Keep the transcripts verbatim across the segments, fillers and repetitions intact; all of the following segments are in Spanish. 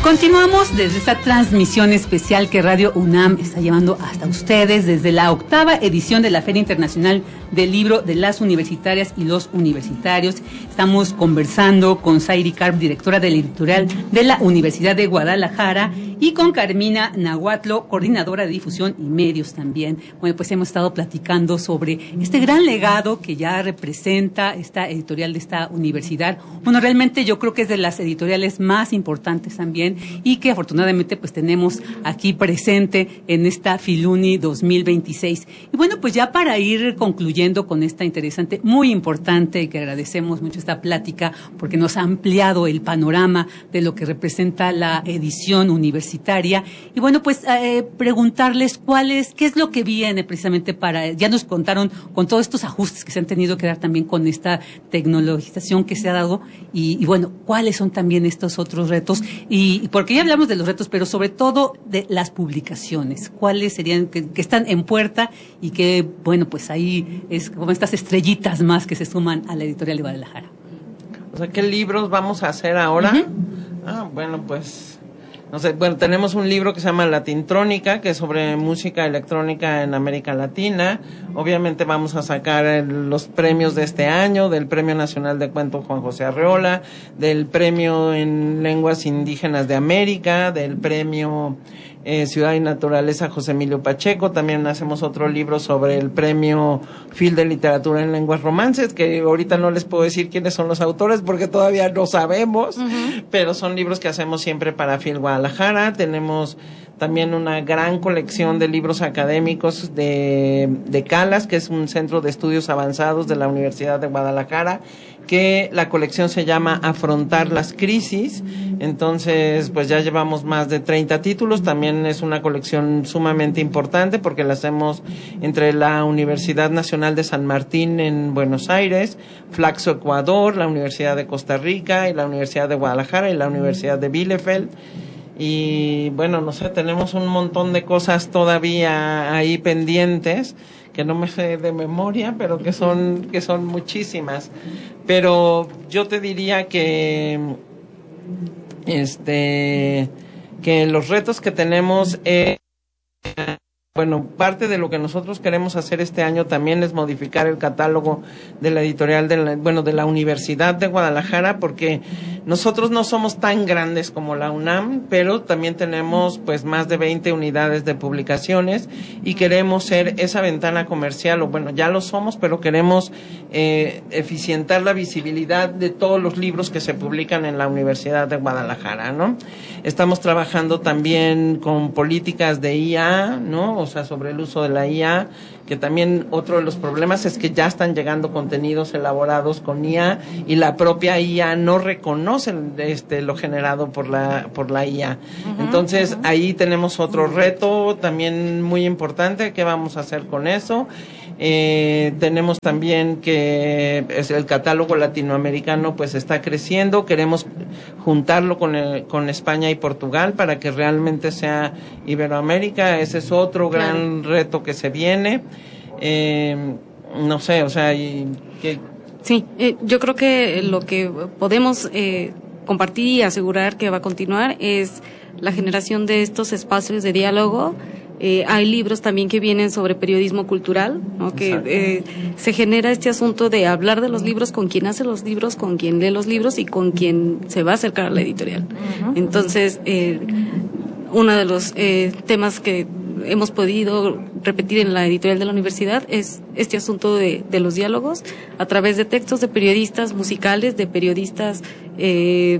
Continuamos desde esta transmisión especial que Radio UNAM está llevando hasta ustedes desde la octava edición de la Feria Internacional del Libro de las Universitarias y los Universitarios. Estamos conversando con Zairi Karp, directora del editorial de la Universidad de Guadalajara, y con Carmina Nahuatlo, coordinadora de difusión y medios también. Bueno, pues hemos estado platicando sobre este gran legado que ya representa esta editorial de esta universidad. Bueno, realmente yo creo que es de las editoriales más importantes también, y que afortunadamente pues tenemos aquí presente en esta Filuni dos mil veintiséis. Y bueno, pues ya para ir concluyendo con esta interesante, muy importante, y que agradecemos mucho esta plática porque nos ha ampliado el panorama de lo que representa la edición universitaria. Y bueno, pues eh, preguntarles cuál es, qué es lo que viene precisamente para, ya nos contaron con todos estos ajustes que se han tenido que dar también con esta tecnologización que se ha dado, y, y bueno, cuáles son también estos otros retos, y, y porque ya hablamos de los retos, pero sobre todo de las publicaciones, cuáles serían, que, que están en puerta, y que bueno, pues ahí es como estas estrellitas más que se suman a la editorial de Guadalajara. O sea, ¿qué libros vamos a hacer ahora? Uh-huh. Ah, bueno, pues... No sé, bueno, tenemos un libro que se llama Latintrónica, que es sobre música electrónica en América Latina. Obviamente vamos a sacar el, los premios de este año, del Premio Nacional de Cuento Juan José Arreola, del Premio en Lenguas Indígenas de América, del Premio eh, Ciudad y Naturaleza José Emilio Pacheco. También hacemos otro libro sobre el Premio Fil de Literatura en Lenguas Romances, que ahorita no les puedo decir quiénes son los autores porque todavía no sabemos, uh-huh. Pero son libros que hacemos siempre para Fil Guadalajara. Tenemos también una gran colección de libros académicos de, de CALAS, que es un centro de estudios avanzados de la Universidad de Guadalajara, que la colección se llama Afrontar las Crisis. Entonces, pues ya llevamos más de treinta títulos. También es una colección sumamente importante porque la hacemos entre la Universidad Nacional de San Martín en Buenos Aires, Flaxo Ecuador, la Universidad de Costa Rica y la Universidad de Guadalajara y la Universidad de Bielefeld. Y bueno, no sé, tenemos un montón de cosas todavía ahí pendientes que no me sé de memoria, pero que son que son muchísimas. Pero yo te diría que este que los retos que tenemos es, bueno, parte de lo que nosotros queremos hacer este año también es modificar el catálogo de la editorial de la, bueno, de la Universidad de Guadalajara, porque nosotros no somos tan grandes como la UNAM, pero también tenemos pues más de veinte unidades de publicaciones y queremos ser esa ventana comercial, o bueno, ya lo somos, pero queremos eh, eficientar la visibilidad de todos los libros que se publican en la Universidad de Guadalajara, ¿no? Estamos trabajando también con políticas de I A, ¿no? O sea, sobre el uso de la I A, que también otro de los problemas es que ya están llegando contenidos elaborados con I A y la propia I A no reconoce este lo generado por la por la I A. Uh-huh, Entonces, uh-huh. ahí tenemos otro reto también muy importante. ¿Qué vamos a hacer con eso? Eh, tenemos también que es el catálogo latinoamericano pues está creciendo, queremos juntarlo con el, con España y Portugal para que realmente sea Iberoamérica. Ese es otro claro. gran reto que se viene. Eh, no sé, o sea, y, que... Sí, eh, yo creo que lo que podemos eh, compartir y asegurar que va a continuar es la generación de estos espacios de diálogo. Eh, hay libros también que vienen sobre periodismo cultural, ¿no? Que eh, se genera este asunto de hablar de los libros con quien hace los libros, con quien lee los libros y con quien se va a acercar a la editorial. Uh-huh. Entonces, eh, uno de los eh, temas que hemos podido repetir en la editorial de la universidad es este asunto de, de los diálogos a través de textos de periodistas musicales, de periodistas eh,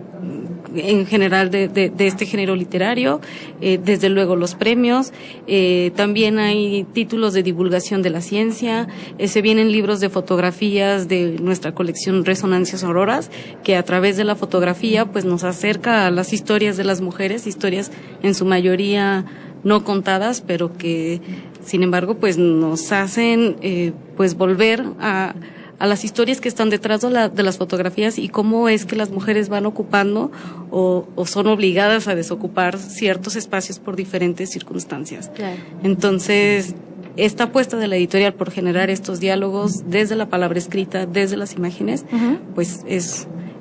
en general de, de, de este género literario, eh, desde luego los premios, eh, también hay títulos de divulgación de la ciencia, eh, se vienen libros de fotografías de nuestra colección Resonancias Auroras, que a través de la fotografía pues nos acerca a las historias de las mujeres, historias en su mayoría no contadas, pero que sin embargo pues nos hacen eh, pues volver a a las historias que están detrás de, la, de las fotografías y cómo es que las mujeres van ocupando o, o son obligadas a desocupar ciertos espacios por diferentes circunstancias. Claro. Entonces, esta apuesta de la editorial por generar estos diálogos desde la palabra escrita, desde las imágenes, uh-huh. pues es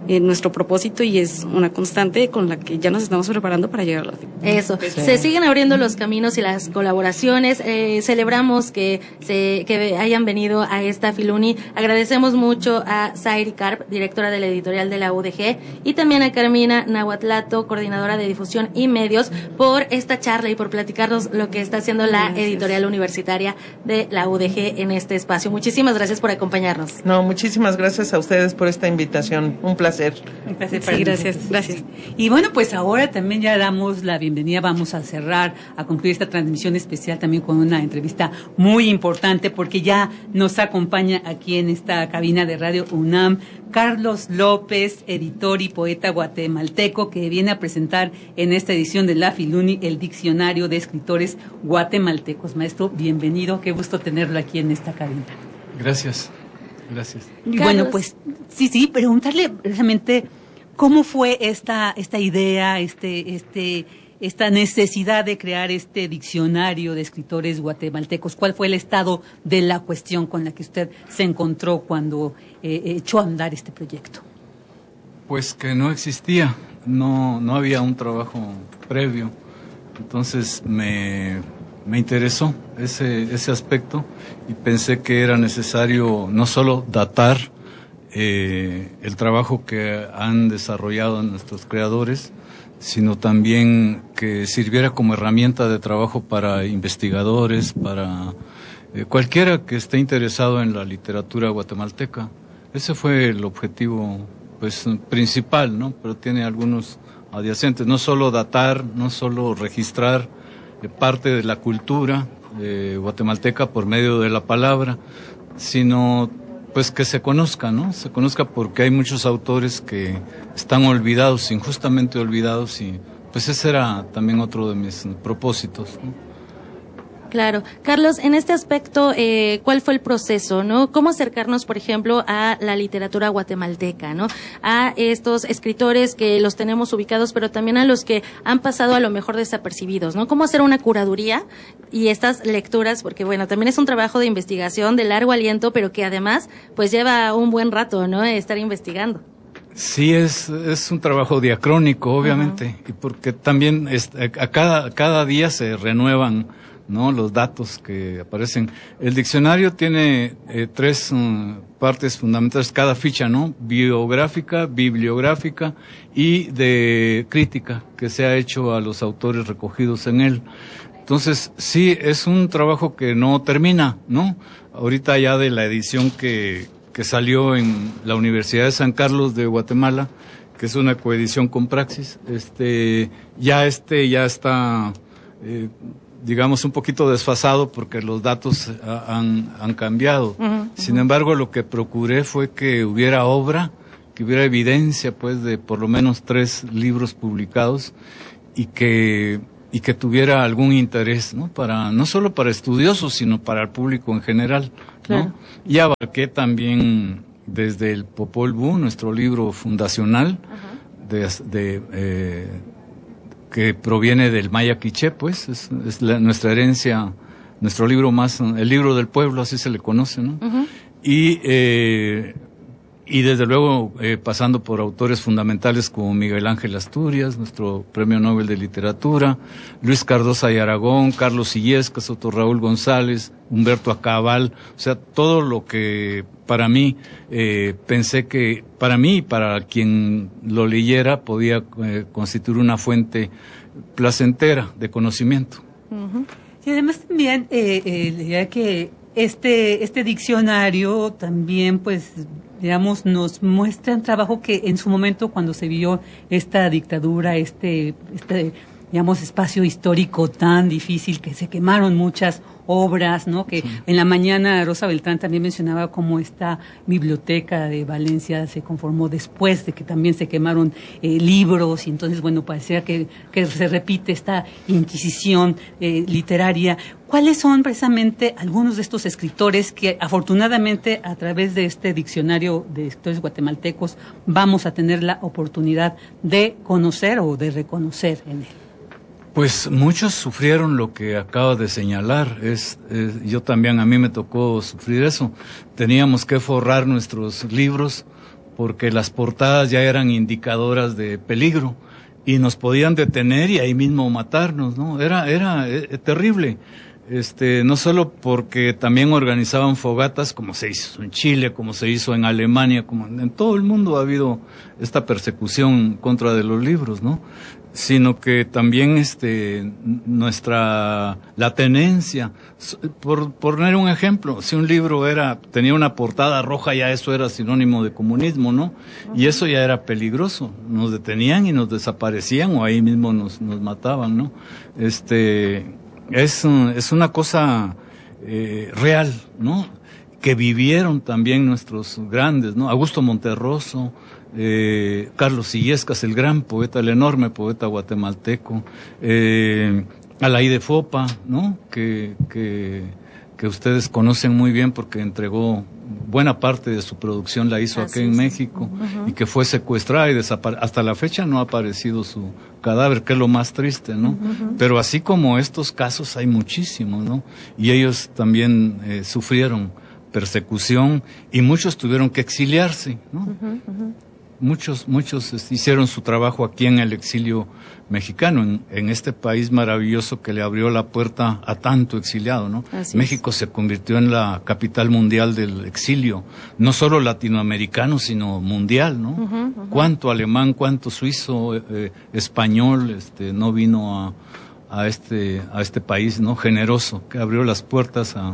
eh, nuestro propósito y es una constante con la que ya nos estamos preparando para llegar a la fin. Eso, sí. Se siguen abriendo los caminos y las colaboraciones. Eh, celebramos que se que hayan venido a esta Filuni. Agradecemos mucho a Zairi Karp, directora de la editorial de la U D G, y también a Carmina Nahuatlato, coordinadora de difusión y medios, por esta charla y por platicarnos lo que está haciendo la gracias. Editorial universitaria de la U D G en este espacio. Muchísimas gracias por acompañarnos. No, muchísimas gracias a ustedes por esta invitación. Un placer. Un placer para sí, gracias, nosotros. gracias. Y bueno, pues ahora también ya damos la bienvenida. Vamos a cerrar, a concluir esta transmisión especial también con una entrevista muy importante, porque ya nos acompaña aquí en esta cabina de Radio UNAM Carlos López, editor y poeta guatemalteco, que viene a presentar en esta edición de la Filuni el Diccionario de Escritores Guatemaltecos. Maestro, bienvenido, qué gusto tenerlo aquí en esta cabina. Gracias, gracias. Y bueno, pues sí, sí, preguntarle precisamente cómo fue esta esta idea, este este esta necesidad de crear este diccionario de escritores guatemaltecos. ¿Cuál fue el estado de la cuestión con la que usted se encontró cuando eh, echó a andar este proyecto? Pues que no existía, no no había un trabajo previo, entonces me me interesó ese ese aspecto y pensé que era necesario no solo datar eh, el trabajo que han desarrollado nuestros creadores, sino también que sirviera como herramienta de trabajo para investigadores, para eh, cualquiera que esté interesado en la literatura guatemalteca. Ese fue el objetivo, pues, principal, ¿no? Pero tiene algunos adyacentes, no solo datar, no solo registrar eh, parte de la cultura eh, guatemalteca por medio de la palabra, sino pues que se conozca, ¿no? Se conozca porque hay muchos autores que están olvidados, injustamente olvidados, y pues ese era también otro de mis propósitos, ¿no? Claro. Carlos, en este aspecto, eh, ¿cuál fue el proceso, no? ¿Cómo acercarnos, por ejemplo, a la literatura guatemalteca, no? A estos escritores que los tenemos ubicados, pero también a los que han pasado a lo mejor desapercibidos, ¿no? ¿Cómo hacer una curaduría y estas lecturas? Porque, bueno, también es un trabajo de investigación de largo aliento, pero que además, pues lleva un buen rato, ¿no? Estar investigando. Sí, es es un trabajo diacrónico, obviamente, uh-huh. y porque también es, a cada cada día se renuevan, ¿no?, los datos que aparecen. El diccionario tiene eh, tres um, partes fundamentales, cada ficha, ¿no? Biográfica, bibliográfica y de crítica que se ha hecho a los autores recogidos en él. Entonces, sí, es un trabajo que no termina, ¿no? Ahorita ya de la edición que, que salió en la Universidad de San Carlos de Guatemala, que es una coedición con Praxis, este, ya este ya está, eh, digamos, un poquito desfasado porque los datos han, han cambiado. Uh-huh, uh-huh. Sin embargo, lo que procuré fue que hubiera obra, que hubiera evidencia, pues, de por lo menos tres libros publicados y que y que tuviera algún interés, ¿no? Para no solo para estudiosos, sino para el público en general, claro. ¿no? Y abarqué también desde el Popol Vuh, nuestro libro fundacional, uh-huh. de, de eh, que proviene del Maya Quiché, pues, es, es la, nuestra herencia, nuestro libro más, el libro del pueblo, así se le conoce, ¿no? Uh-huh. Y, eh, y desde luego, eh, pasando por autores fundamentales como Miguel Ángel Asturias, nuestro Premio Nobel de Literatura, Luis Cardosa y Aragón, Carlos Illescas, Soto Raúl González, Humberto Acabal, o sea, todo lo que para mí, eh, pensé que para mí y para quien lo leyera podía eh, constituir una fuente placentera de conocimiento. Uh-huh. Y además también, eh, eh, diría que este, este diccionario también, pues, digamos, nos muestra un trabajo que en su momento, cuando se vio esta dictadura, este, este, digamos, espacio histórico tan difícil, que se quemaron muchas obras, ¿no? Que sí. En la mañana Rosa Beltrán también mencionaba cómo esta biblioteca de Valencia se conformó después de que también se quemaron eh, libros, y entonces, bueno, parecía que, que se repite esta inquisición eh, literaria. ¿Cuáles son precisamente algunos de estos escritores que afortunadamente a través de este diccionario de escritores guatemaltecos vamos a tener la oportunidad de conocer o de reconocer en él? Pues muchos sufrieron lo que acaba de señalar. Es, es, yo también, a mí me tocó sufrir eso. Teníamos que forrar nuestros libros porque las portadas ya eran indicadoras de peligro y nos podían detener y ahí mismo matarnos, ¿no? Era, era eh, terrible. Este, no solo porque también organizaban fogatas, como se hizo en Chile, como se hizo en Alemania, como en todo el mundo ha habido esta persecución contra de los libros, ¿no? Sino que también este, nuestra, la tenencia, por, por poner un ejemplo, si un libro era, tenía una portada roja, ya eso era sinónimo de comunismo, ¿no? Y eso ya era peligroso, nos detenían y nos desaparecían o ahí mismo nos, nos mataban, ¿no? Este, Es, es una cosa eh, real, ¿no? Que vivieron también nuestros grandes, ¿no? Augusto Monterroso, eh, Carlos Illescas, el gran poeta, el enorme poeta guatemalteco, eh, Alaide Fopa, ¿no? Que, que, que ustedes conocen muy bien porque entregó buena parte de su producción, la hizo Así aquí en es. México, uh-huh. y que fue secuestrada y desapareció. Hasta la fecha no ha aparecido su cadáver, que es lo más triste, ¿no? Uh-huh. Pero así como estos casos hay muchísimos, ¿no? Y ellos también eh, sufrieron persecución y muchos tuvieron que exiliarse, ¿no? Uh-huh, uh-huh. Muchos, muchos hicieron su trabajo aquí en el exilio mexicano, en, en este país maravilloso que le abrió la puerta a tanto exiliado, ¿no? Así México es. Se convirtió en la capital mundial del exilio, no solo latinoamericano, sino mundial, ¿no? Uh-huh, uh-huh. Cuánto alemán, cuánto suizo, eh, español, este, no vino a, a este, a este país, ¿no? Generoso, que abrió las puertas a,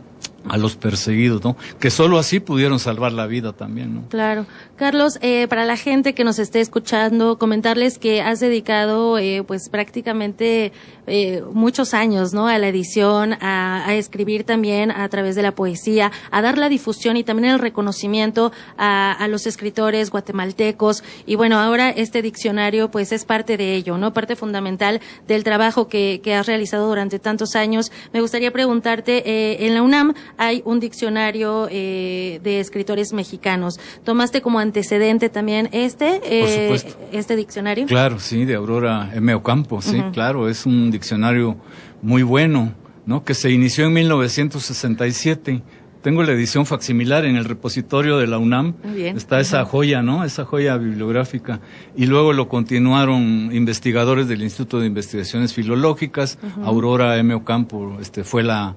a los perseguidos, ¿no? Que solo así pudieron salvar la vida también, ¿no? Claro. Carlos, eh, para la gente que nos esté escuchando, comentarles que has dedicado, eh, pues prácticamente eh, muchos años, ¿no? A la edición, a, a escribir también a través de la poesía, a dar la difusión y también el reconocimiento a, a los escritores guatemaltecos. Y bueno, ahora este diccionario, pues es parte de ello, ¿no? Parte fundamental del trabajo que, que has realizado durante tantos años. Me gustaría preguntarte, eh, en la UNAM hay un diccionario eh, de escritores mexicanos. ¿Tomaste como antecedente también este, eh, Por supuesto. este diccionario? Claro, sí, de Aurora M. Ocampo, sí, uh-huh. Claro, es un diccionario muy bueno, ¿no? Que se inició en mil novecientos sesenta y siete. Tengo la edición facsimilar en el repositorio de la UNAM. Bien. Está esa uh-huh. joya, ¿no? Esa joya bibliográfica. Y luego lo continuaron investigadores del Instituto de Investigaciones Filológicas. Uh-huh. Aurora M. Ocampo, este, fue la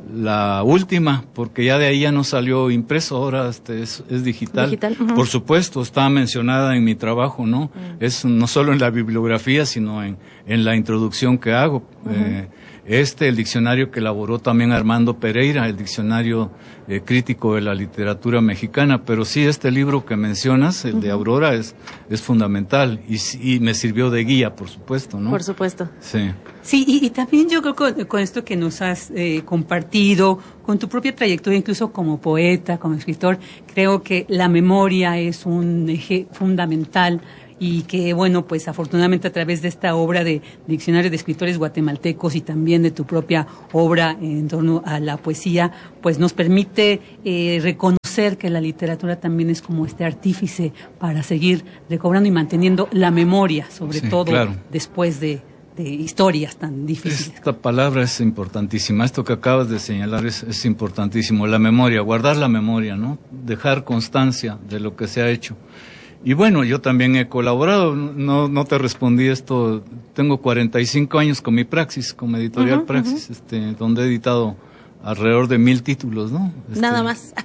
la última, porque ya de ahí ya no salió impreso, ahora este es, es digital. digital uh-huh. Por supuesto, está mencionada en mi trabajo, ¿no? Uh-huh. Es no solo en la bibliografía, sino en, en la introducción que hago. Uh-huh. Eh, este, el diccionario que elaboró también Armando Pereira, el diccionario eh, crítico de la literatura mexicana, pero sí, este libro que mencionas, el uh-huh. de Aurora, es, es fundamental y, y me sirvió de guía, por supuesto, ¿no? Por supuesto. Sí. Sí, y, y también yo creo que con, con esto que nos has eh, compartido, con tu propia trayectoria, incluso como poeta, como escritor, creo que la memoria es un eje fundamental y que, bueno, pues afortunadamente a través de esta obra de Diccionario de Escritores Guatemaltecos y también de tu propia obra en torno a la poesía, pues nos permite eh, reconocer que la literatura también es como este artífice para seguir recobrando y manteniendo la memoria, sobre sí, todo claro. después de de historias tan difíciles. Esta palabra es importantísima, esto que acabas de señalar es, es importantísimo, la memoria, guardar la memoria, ¿no? Dejar constancia de lo que se ha hecho. Y bueno, yo también he colaborado, no no te respondí esto, tengo cuarenta y cinco años con mi Praxis, con Editorial uh-huh, Praxis, uh-huh. este, donde he editado alrededor de mil títulos, ¿no? Este, Nada más.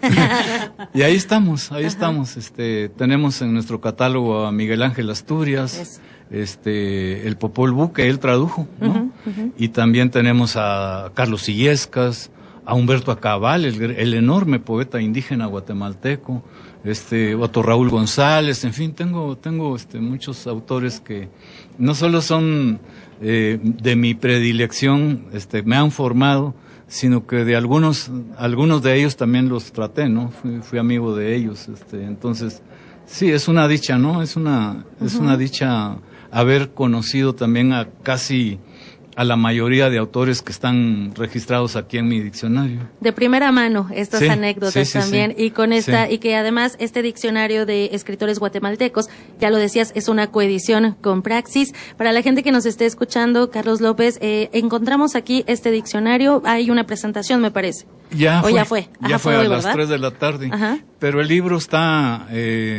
Y ahí estamos, ahí uh-huh. estamos, este, tenemos en nuestro catálogo a Miguel Ángel Asturias, Eso. este, el Popol Vuh, que él tradujo, ¿no? Uh-huh, uh-huh. Y también tenemos a Carlos Illescas, a Humberto Acabal, el, el enorme poeta indígena guatemalteco, este, Otto Raúl González, en fin, tengo, tengo, este, muchos autores que no solo son eh, de mi predilección, este, me han formado, sino que de algunos, algunos de ellos también los traté, ¿no? Fui, fui amigo de ellos, este, entonces, sí, es una dicha, ¿no? Es una, uh-huh. es una dicha haber conocido también a casi a la mayoría de autores que están registrados aquí en mi diccionario. De primera mano estas sí, anécdotas sí, sí, también sí. y con esta sí. y que además este diccionario de escritores guatemaltecos, ya lo decías, es una coedición con Praxis. Para la gente que nos esté escuchando, Carlos López, eh, encontramos aquí este diccionario, hay una presentación, me parece. Ya o fue, ya fue, ya Ajá, fue, fue a hoy, las ¿verdad? tres de la tarde. Ajá. Pero el libro está eh,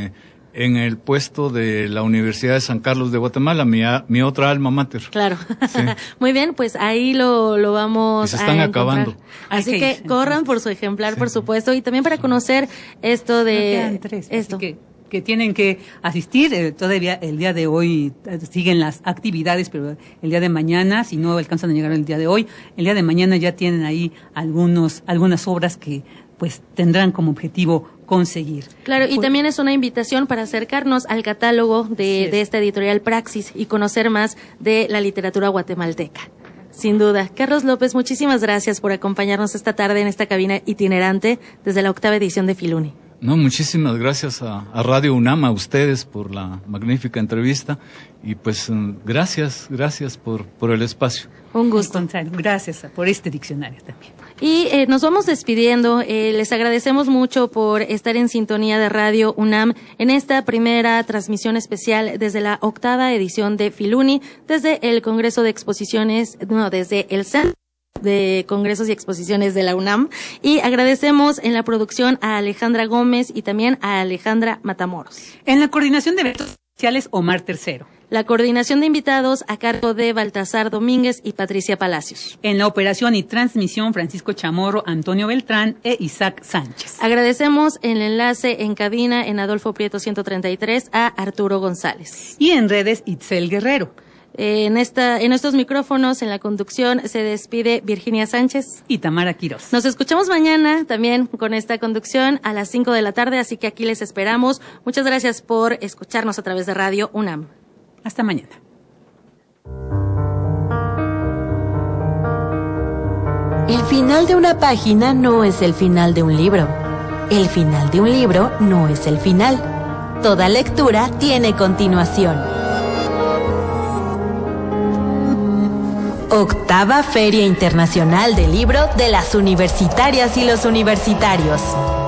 en el puesto de la Universidad de San Carlos de Guatemala, mi, mi otra alma mater. Claro. Sí. Muy bien, pues ahí lo, lo vamos y se están a acabando. Así Okay, que entonces, corran por su ejemplar, sí. por supuesto, y también para conocer esto de... No quedan tres, así esto. que, que tienen que asistir. Eh, todavía el día de hoy eh, siguen las actividades, pero el día de mañana, si no alcanzan a llegar el día de hoy, el día de mañana ya tienen ahí algunos algunas obras que pues tendrán como objetivo conseguir. Claro, y Pues, también es una invitación para acercarnos al catálogo de, es. de esta editorial Praxis y conocer más de la literatura guatemalteca. Sin duda. Carlos López, muchísimas gracias por acompañarnos esta tarde en esta cabina itinerante desde la octava edición de Filuni. No, muchísimas gracias a, a Radio UNAM, a ustedes por la magnífica entrevista y pues gracias, gracias por, por el espacio. Un al gusto. contrario, gracias por este diccionario también. Y eh, nos vamos despidiendo. Eh, les agradecemos mucho por estar en sintonía de Radio UNAM en esta primera transmisión especial desde la octava edición de Filuni, desde el Congreso de Exposiciones, no, desde el Centro de Congresos y Exposiciones de la UNAM. Y agradecemos en la producción a Alejandra Gómez y también a Alejandra Matamoros. En la coordinación de eventos sociales, Omar Tercero. La coordinación de invitados a cargo de Baltasar Domínguez y Patricia Palacios. En la operación y transmisión, Francisco Chamorro, Antonio Beltrán e Isaac Sánchez. Agradecemos el enlace en cabina en Adolfo Prieto ciento treinta y tres a Arturo González. Y en redes, Itzel Guerrero. En esta, en estos micrófonos, en la conducción, se despide Virginia Sánchez. Y Tamara Quirós. Nos escuchamos mañana también con esta conducción a las cinco de la tarde, así que aquí les esperamos. Muchas gracias por escucharnos a través de Radio UNAM. Hasta mañana. El final de una página no es el final de un libro. El final de un libro no es el final. Toda lectura tiene continuación. Octava Feria Internacional del Libro de las Universitarias y los Universitarios.